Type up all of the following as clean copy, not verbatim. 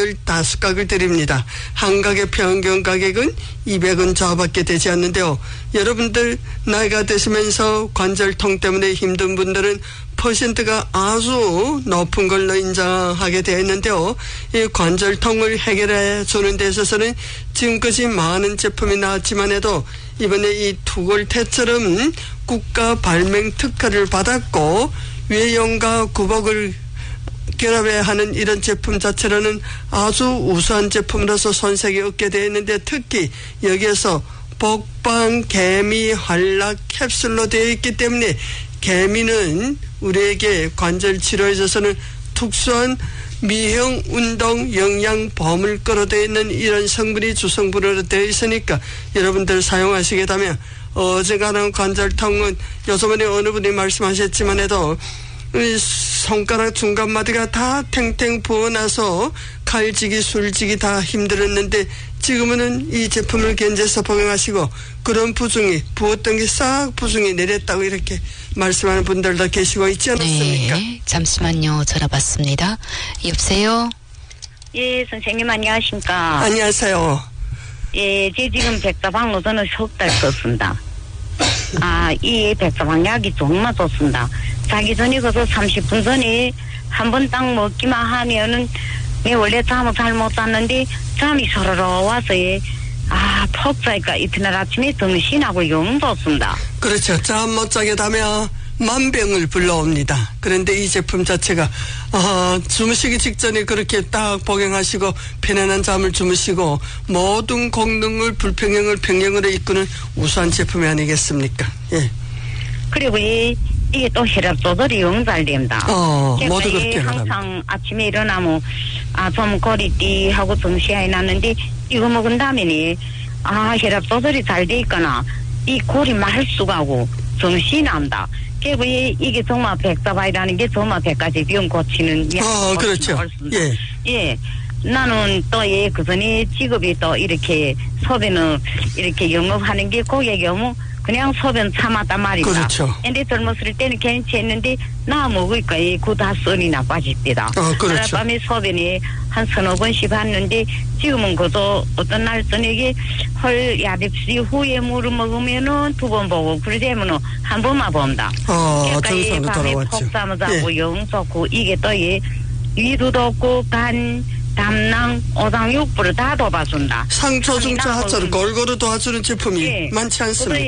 15각을 드립니다. 한 각의 평균 가격은 200원 저하밖에 되지 않는데요. 여러분들 나이가 드시면서 관절통 때문에 힘든 분들은 퍼센트가 아주 높은 걸로 인정하게 되어 있는데요. 이 관절통을 해결해 주는 데 있어서는 지금까지 많은 제품이 나왔지만 해도 이번에 이 투골테처럼 국가 발명 특허를 받았고 외형과 구복을 결합해 하는 이런 제품 자체로는 아주 우수한 제품으로서 손색이 없게 되어 있는데 특히 여기에서 복방 개미 활락 캡슐로 되어 있기 때문에 개미는 우리에게 관절 치료에 있어서는 특수한 미형 운동 영양범을 끌어되어 있는 이런 성분이 주성분으로 되어 있으니까 여러분들 사용하시게 되면 어지간한 관절통은 요즘에 어느 분이 말씀하셨지만 해도 손가락 중간마디가 다 탱탱 부어나서 칼지기 술지기 다 힘들었는데 지금은 이 제품을 견제해서 복용하시고 그런 부종이 부었던 게 싹 부종이 내렸다고 이렇게 말씀하는 분들도 계시고 있지 않습니까? 네, 잠시만요. 전화 받습니다. 여보세요? 예, 선생님 안녕하십니까? 안녕하세요. 예, 제 지금 백사방로전을 석 달 썼습니다. 이 백사방약이 정말 좋습니다. 자기 전에 그래서 30분 전에 한 번 딱 먹기만 하면은 내 원래 잠을 잘 못 잤는데 잠이 서러러 와서 푹 자니까 이튿날 아침에 정신하고 영 좋습니다. 그렇죠. 잠 못 자게 되면 만병을 불러옵니다. 그런데 이 제품 자체가 주무시기 직전에 그렇게 딱 복용하시고 편안한 잠을 주무시고 모든功能을 불평형을 평형으로 이끄는 우수한 제품이 아니겠습니까? 예. 그리고 이게 또 혈압 조절이 영 잘 됩니다. 모두 그렇게 항상 아침에 일어나면 좀 거리띠 하고 정신이 났는데 이거 먹은 다음에 혈압 조절이 잘 돼 있거나 이 골이 말 수가 하고 정신이 납니다. 그리고 이게 정말 백사바이라는 게 정말 100가지 병 고치는 그렇죠. 예. 나는 또 그 전에 직업이 또 이렇게 소변을 이렇게 영업하는 게 고객이 오면 그냥 소변 참았단 말입니다. 그렇죠. 근데 젊었을 때는 괜찮았는데 나 먹으니까 그 다 썰이 나빠집니다. 그렇죠. 밤에 소변이 한 서너 번씩 봤는데 지금은 그저 어떤 날 저녁에 헐 야립시 후에 물을 먹으면은 2번 보고 그러자면은 한 번만 봅니다. 그러니까 밤에 푹 잠을 자고 영 좋고 이게 또 위도 없고 간 담낭, 오장육부를 다 도와준다. 상처 중차 하차를 골고루 도와주는 제품이 많지 않습니다.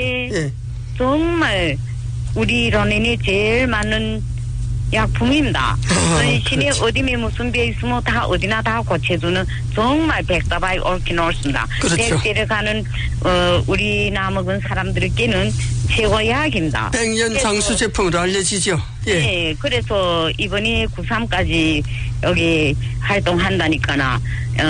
정말 우리 런인이 제일 많은 약품입니다. 전신에 어디에 무슨 병 있으면 다 어디나 다 고쳐주는 정말 백사바이 옳긴 옳습니다. 그렇죠. 백세를 가는 우리 나먹은 사람들에게는 최고의 약입니다. 백년 장수 제품으로 알려지죠. 네, 그래서 이번에 93까지 여기 활동한다니까나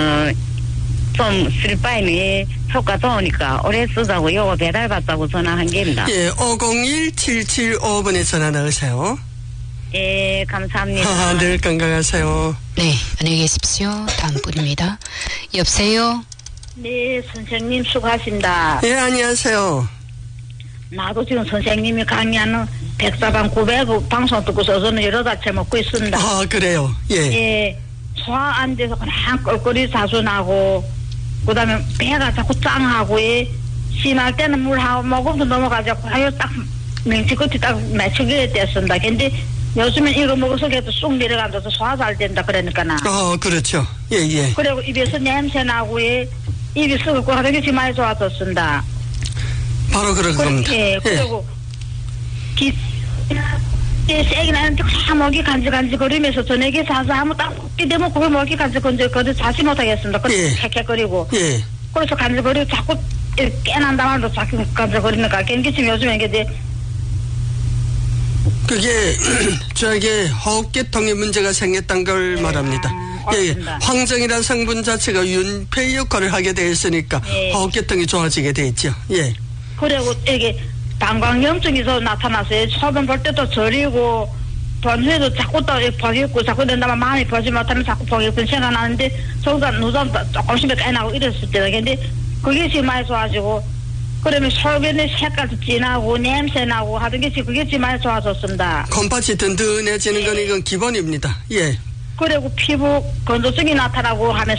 좀 쓸 바에는 효과 좋으니까 오래 쓰자고 요거 배달받자고 전화한 게입니다. 501-775번에 전화 넣으세요. 예, 감사합니다. 늘 건강하세요. 네, 안녕히 계십시오. 다음 분입니다. 여보세요? 네, 선생님 수고하십니다. 예, 안녕하세요. 나도 지금 선생님이 강의하는 백사방 900 방송 듣고서 저는 여러 가지 먹고 있습니다. 그래요? 예. 소화 안 돼서 그냥 껄껄이 자주 나고, 그 다음에 배가 자꾸 짱하고, 심할 때는 물하고 먹음도 넘어가지고, 딱 맹치 끝이 딱 맺히게 됐습니다. 근데 요즘엔 이거 먹어서 계속 쑥 내려가면서 소화 잘 된다 그러니까나. 그렇죠. 예. 그리고 입에서 냄새 나고, 입이 썩고 하는 게 많이 좋아졌습니다. 바로 그런 겁니다. 그리고 세게 나는데 목이 간질간질거리면서 저녁에 자서 아무 딱 먹게 되면 그걸 목이 간질간질거리고 자지 못하겠습니다. 그래서 헥헥거리고. 그래서 간질거리고 자꾸 깨난다 말도 자꾸 간질거리니까 그게 지금 요즘에 이게 그게 저에게 호흡계통에 문제가 생겼던 걸 말합니다. 황정이라는 성분 자체가 윤폐 역할을 하게 되어 있으니까 호흡계통이 좋아지게 되어 있죠. 그리고 이게 방광염증이 나타났어요. 소변 볼 때도 저리고 번후에도 자꾸 또 보겠고 자꾸 된다면 마음이 보지 못하면 자꾸 보겠고 생각나는데 저보다 누좀 조금씩 깨나고 이랬을 때가 근데 그게 지금 많이 좋아지고 그러면 소변의 색깔도 진하고 냄새 나고 하던 게 지금 그게 지금 많이 좋아졌습니다. 콩팥이 든든해지는 건 이건 기본입니다. 그리고 피부 건조증이 나타나고 하면